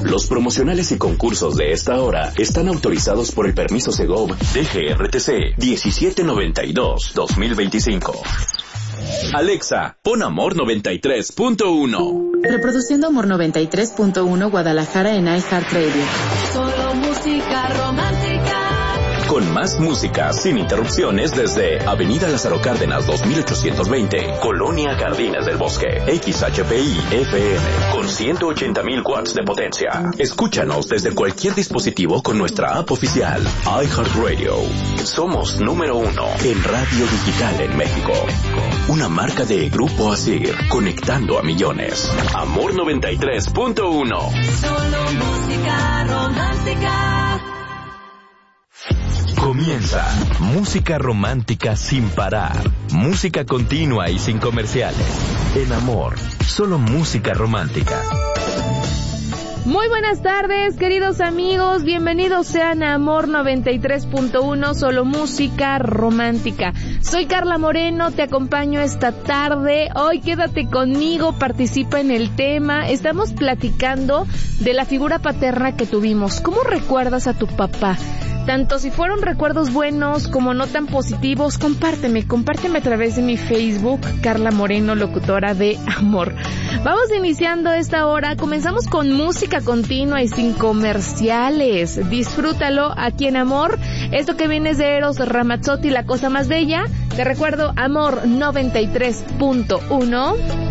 Los promocionales y concursos de esta hora están autorizados por el permiso Segov DGRTC 1792-2025. Alexa, pon Amor 93.1. Reproduciendo Amor 93.1 Guadalajara en iHeartRadio. Solo música romántica. Con más música, sin interrupciones, desde Avenida Lázaro Cárdenas 2820, Colonia Jardines del Bosque, XHPI FM, con 180,000 watts de potencia. Escúchanos desde cualquier dispositivo con nuestra app oficial, iHeartRadio. Somos número 1 en radio digital en México. Una marca de Grupo Asir, conectando a millones. Amor 93.1. Solo música romántica. Comienza Música Romántica sin parar. Música continua y sin comerciales. En Amor, solo música romántica. Muy buenas tardes, queridos amigos. Bienvenidos sean a Amor 93.1, solo música romántica. Soy Carla Moreno, te acompaño esta tarde. Hoy quédate conmigo, participa en el tema. Estamos platicando de la figura paterna que tuvimos. ¿Cómo recuerdas a tu papá? Tanto si fueron recuerdos buenos como no tan positivos, compárteme a través de mi Facebook, Carla Moreno, locutora de Amor. Vamos iniciando esta hora, comenzamos con música continua y sin comerciales. Disfrútalo aquí en Amor. Esto que viene es de Eros Ramazzotti, La Cosa Más Bella. Te recuerdo, Amor 93.1.